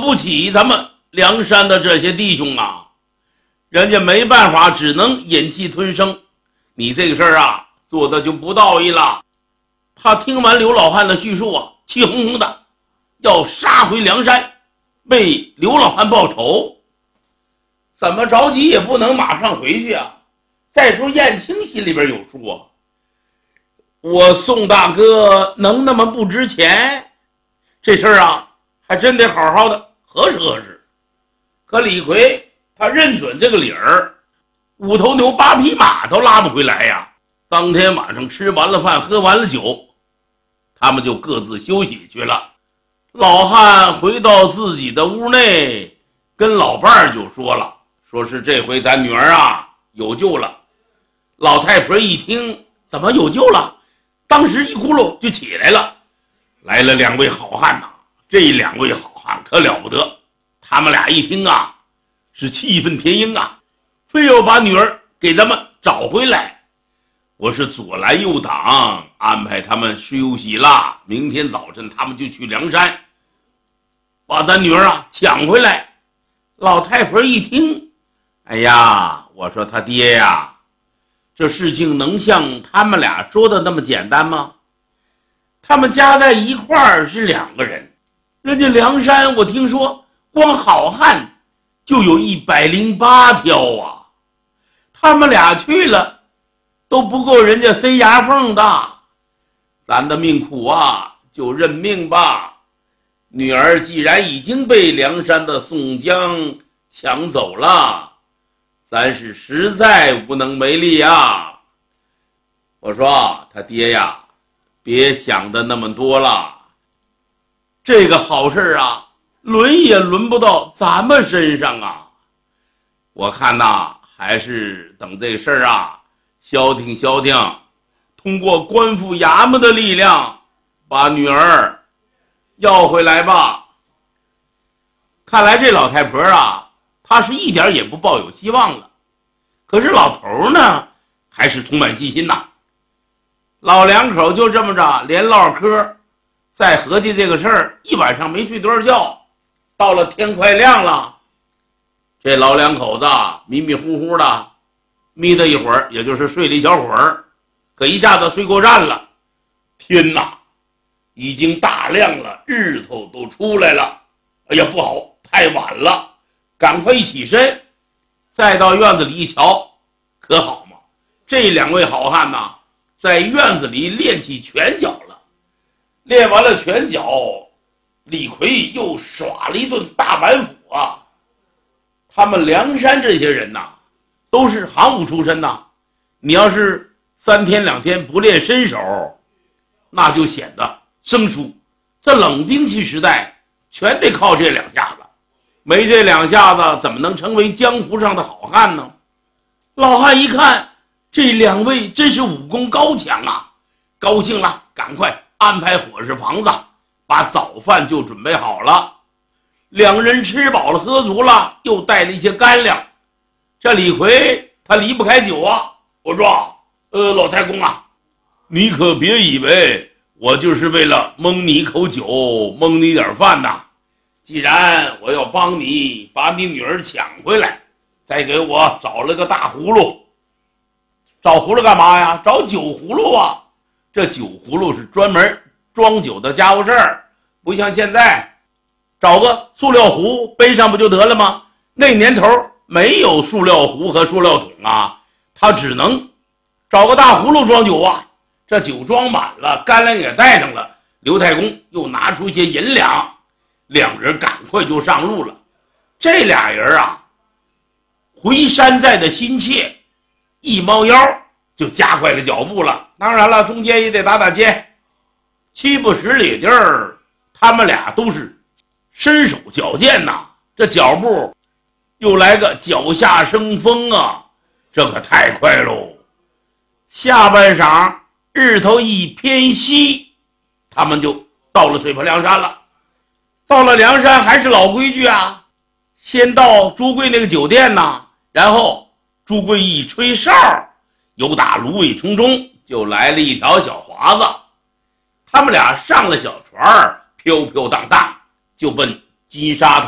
不起咱们梁山的这些弟兄啊，人家没办法，只能忍气吞声。你这个事儿啊，做的就不道义了。他听完刘老汉的叙述啊，气哄哄的要杀回梁山，为刘老汉报仇。怎么着急也不能马上回去啊。再说燕青心里边有数啊，我宋大哥能那么不值钱？这事儿啊，还真得好好的核实核实。可李逵他认准这个理儿，5头牛8匹马都拉不回来呀。当天晚上吃完了饭，喝完了酒，他们就各自休息去了。老汉回到自己的屋内，跟老伴儿就说了，说是这回咱女儿啊有救了。老太婆一听，怎么有救了？当时一咕噜就起来了。来了2位好汉呐，这2位好汉可了不得。他们俩一听啊，是气愤填膺啊，非要把女儿给咱们找回来。我是左拦右挡，安排他们休息了，明天早晨他们就去梁山，把咱女儿啊抢回来。老太婆一听，哎呀，我说他爹呀，这事情能像他们俩说的那么简单吗？他们加在一块儿是2个人，人家梁山我听说光好汉就有108条啊，他们俩去了都不够人家塞牙缝的。咱的命苦啊，就认命吧。女儿既然已经被梁山的宋江抢走了，咱是实在无能为力啊。我说他爹呀，别想的那么多了，这个好事啊，轮也轮不到咱们身上啊。我看呐，还是等这事儿啊消停消停，通过官府衙门的力量把女儿要回来吧。看来这老太婆啊，她是一点也不抱有希望了。可是老头呢，还是充满信心呐。老2口就这么着连唠嗑，再合计这个事儿，一晚上没睡多少觉。到了天快亮了，这老2口子迷迷糊糊的眯了一会儿，也就是睡了一小会儿，可一下子睡过站了。天哪，已经大亮了，日头都出来了。哎呀，不好，太晚了，赶快一起身，再到院子里一瞧，可好嘛，这2位好汉呐，在院子里练起拳脚了。练完了拳脚，李逵又耍了一顿大板斧啊。他们梁山这些人呐，都是行武出身呐，你要是3天2天不练身手，那就显得生疏。这冷兵器时代全得靠这2下子，没这2下子怎么能成为江湖上的好汉呢？老汉一看这2位真是武功高强啊，高兴了，赶快安排伙食房子，把早饭就准备好了。2人吃饱了喝足了，又带了一些干粮。这李逵他离不开酒啊。我说老太公啊，你可别以为我就是为了蒙你一口酒，蒙你点饭呐。既然我要帮你把你女儿抢回来，再给我找了个大葫芦。找葫芦干嘛呀？找酒葫芦啊。这酒葫芦是专门装酒的家伙事儿，不像现在找个塑料壶背上不就得了吗？那年头没有塑料壶和塑料桶啊，他只能找个大葫芦装酒啊。这酒装满了，干粮也带上了，刘太公又拿出一些银两，2人赶快就上路了。这俩人啊，回山寨的心切，一猫腰就加快了脚步了。当然了，中间也得打肩，7、8十里地儿，他们俩都是身手矫健呐。这脚步又来个脚下生风啊，这可太快喽。下半晌日头一偏西，他们就到了水泊梁山了。到了梁山还是老规矩啊，先到朱贵那个酒店呐，然后朱贵一吹哨，由打芦苇丛中就来了一条小华子。他们俩上了小船，飘飘荡荡就奔金沙